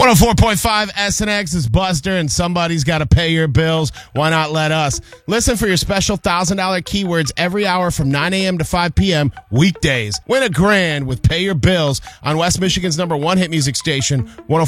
104.5 SNX is Buster, and somebody's got to pay your bills. Why not let us? Listen for your special $1,000 keywords every hour from 9 a.m. to 5 p.m. weekdays. Win $1,000 with Pay Your Bills on West Michigan's #1 hit music station,